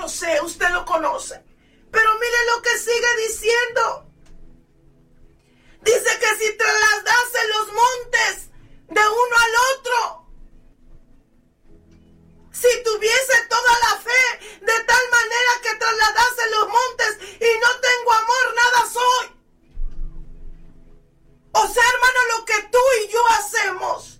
lo sé, usted lo conoce. Pero mire lo que sigue diciendo. Dice que si trasladase los montes de uno al otro, si tuviese toda la fe de tal manera que trasladase los montes y no tengo amor, nada soy. O sea, hermano, lo que tú y yo hacemos,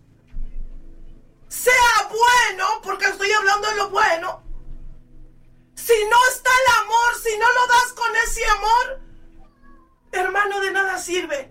sea bueno, porque estoy hablando de lo bueno, si no está el amor, si no lo das con ese amor, hermano, de nada sirve.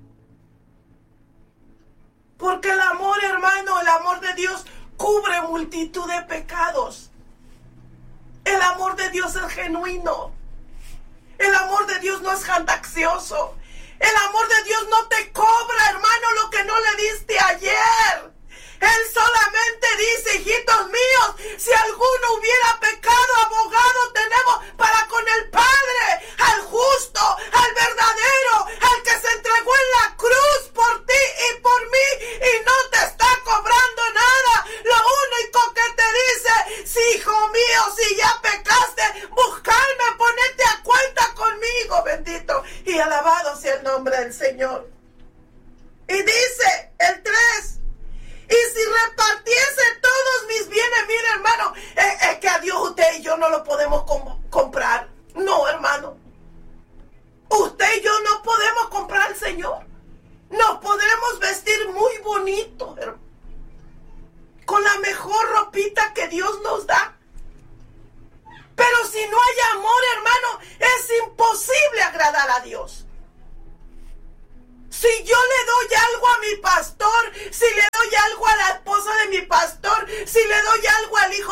Porque el amor, hermano, el amor de Dios cubre multitud de pecados. El amor de Dios es genuino. El amor de Dios no es fantasioso. El amor de Dios no te cobra, hermano, lo que no le diste ayer. Él solamente dice, hijitos míos, si alguno hubiera pecado, abogado tenemos para con el Padre, al justo, al verdadero, al que se entregó en la cruz por ti y por mí y no te está cobrando nada. Lo único que te dice, si hijo mío, si ya pecaste, buscarme, ponete a cuenta conmigo, bendito y alabado sea el nombre del Señor. Y dice el 3. Y si repartiese todos mis bienes, mire, hermano, es que a Dios usted y yo no lo podemos comprar. No, hermano. Usted y yo no podemos comprar al Señor. Nos podemos vestir muy bonito, hermano, con la mejor ropita que Dios nos da. Pero si no hay amor, hermano, es imposible agradar a Dios. Si yo le doy algo a mi pastor, si le doy algo a la esposa de mi pastor, si le doy algo al hijo